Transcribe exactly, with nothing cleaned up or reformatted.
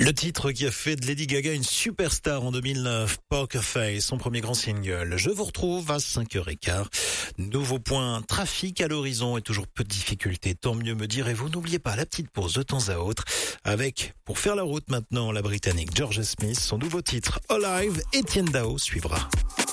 Le titre qui a fait de Lady Gaga une superstar en deux mille neuf, Poker Face, son premier grand single. Je vous retrouve à cinq heures quinze. Nouveau point, trafic à l'horizon et toujours peu de difficultés. Tant mieux, me direz-vous. N'oubliez pas la petite pause de temps à autre avec, pour faire la route maintenant, la Britannique Georgia Smith. Son nouveau titre, Alive, Etienne Dao suivra.